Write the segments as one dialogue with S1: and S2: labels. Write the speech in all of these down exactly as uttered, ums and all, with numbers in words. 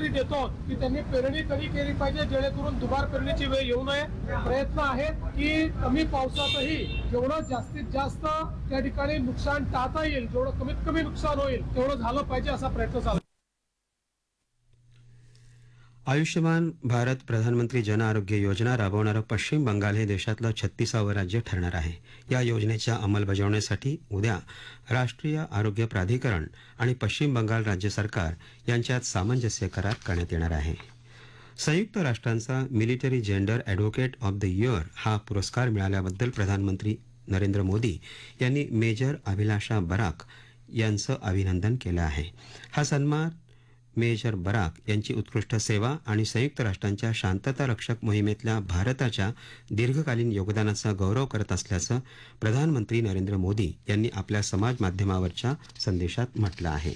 S1: देतो की त्यांनी पेरणी कधी केली पाहिजे जेणेकरून दुबार पेरणीची वेळ येऊ नये. प्रयत्न आहेत की कमी पावसातही जेवढं जास्तीत जास्त त्या ठिकाणी नुकसान टाळता येईल, जेवढं कमीत कमी नुकसान होईल तेवढं झालं पाहिजे असा प्रयत्न चालू.
S2: आयुष्यमान भारत प्रधानमंत्री जन आरोग्य योजना राबवणारं पश्चिम बंगाल हे देशातलं छत्तीसावं राज्य ठरणार आहे. या योजनेच्या अंमलबजावणीसाठी उद्या राष्ट्रीय आरोग्य प्राधिकरण आणि पश्चिम बंगाल राज्य सरकार यांच्यात सामंजस्य करार करण्यात येणार आहे. संयुक्त राष्ट्रांचा military gender advocate of the year हा पुरस्कार मिळाल्याबद्दल प्रधानमंत्री नरेंद्र मोदी यांनी मेजर अभिलाषा बराक यांचं अभिनंदन केलं आहे. हा सन्मान मेजर बराक यांची उत्कृष्ट सेवा आणि संयुक्त राष्ट्रांच्या शांतता रक्षक मोहिमेतल्या भारताच्या दीर्घकालीन योगदानाचा गौरव करत असल्याचं प्रधानमंत्री नरेंद्र मोदी यांनी आपल्या समाज माध्यमावरच्या संदेशात म्हटलं आहे.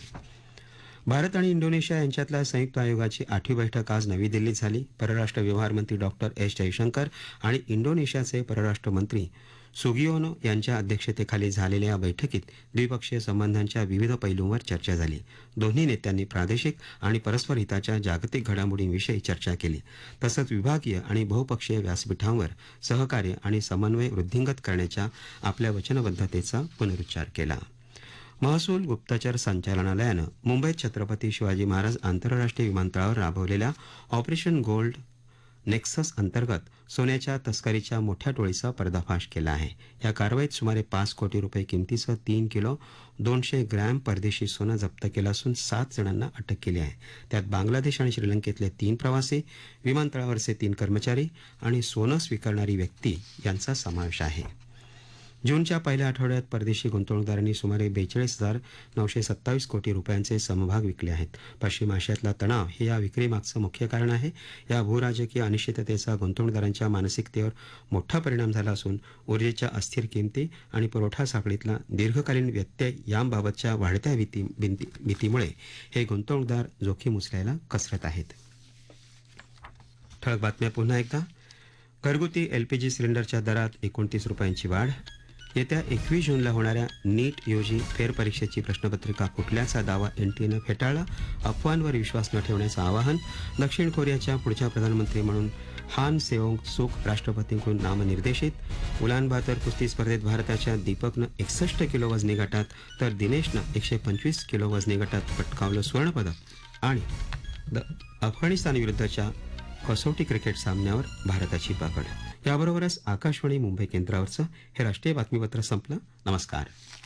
S2: भारत आणि इंडोनेशिया यांच्यातल्या संयुक्त आयोगाची आठवी बैठक आज नवी दिल्लीत झाली. परराष्ट्र व्यवहार मंत्री डॉक्टर एस जयशंकर आणि इंडोनेशियाचे परराष्ट्र मंत्री सुगियोनो यांच्या अध्यक्षतेखाली झालेल्या या बैठकीत द्विपक्षीय संबंधांच्या विविध पैलूंवर चर्चा झाली. दोन्ही नेत्यांनी प्रादेशिक आणि परस्पर हिताच्या जागतिक घडामोडींविषयी चर्चा केली. तसंच विभागीय आणि बहुपक्षीय व्यासपीठांवर सहकार्य आणि समन्वय वृद्धिंगत करण्याच्या आपल्या वचनबद्धतेचा पुनरुच्चार केला. महसूल गुप्तचर संचालनालयानं मुंबईत छत्रपती शिवाजी महाराज आंतरराष्ट्रीय विमानतळावर राबवलेल्या ऑपरेशन गोल्ड नेक्सस अंतर्गत सोन्याच्या तस्करीच्या मोठ्या टोळीचा पर्दाफाश केला आहे. या कारवाईत सुमारे पाच कोटी रुपये किमतीचं तीन किलो दोनशे ग्रॅम परदेशी सोनं जप्त केलं असून सात जणांना अटक केली आहे. त्यात बांगलादेश आणि श्रीलंकेतले तीन प्रवासी, विमानतळावरचे तीन कर्मचारी आणि सोनं स्वीकारणारी व्यक्ती यांचा समावेश आहे. जूनच्या पहिल्या आठवड्यात परदेशी गुंतवणूकदारांनी सुमारे बेचाळीस हजार नऊशे सत्तावीस कोटी रुपयांचे समभाग विकले आहेत. पश्चिम आशियातला तणाव हे या विक्रीमागचं मुख्य कारण आहे. या भूराजकीय अनिश्चिततेचा गुंतवणूकदारांच्या मानसिकतेवर मोठा परिणाम झाला असून ऊर्जेच्या अस्थिर किमती आणि पुरवठा साखळीतला दीर्घकालीन व्यत्यय यांबाबतच्या वाढत्या भीती भीतीमुळे हे गुंतवणूकदार जोखीम उचलायला कसरत आहेत. ठळक बातम्या पुन्हा एकदा. घरगुती एलपीजी सिलेंडरच्या दरात एकोणतीस रुपयांची वाढ. येत्या एकवीस जूनला होणाऱ्या नीट यूजी फेरपरीक्षेची प्रश्नपत्रिका फुटल्याचा दावा एनटीएनं फेटाळला. अफवांवर विश्वास न ठेवण्याचं आवाहन. दक्षिण कोरियाच्या पुढच्या प्रधानमंत्री म्हणून हान सेओंग सुक राष्ट्रपतींकडून नामनिर्देशित. उलानबातर कुस्ती स्पर्धेत भारताच्या दीपकनं एकसष्ट किलो वजनी गटात तर दिनेशनं एकशे पंचवीस किलो वजनी गटात पटकावलं सुवर्णपदक. आणि अफगाणिस्तानविरुद्धच्या कसोटी क्रिकेट सामन्यावर भारताची पकड. याबरोबरच आकाशवाणी मुंबई केंद्रावरचं हे राष्ट्रीय बातमीपत्र संपलं. नमस्कार.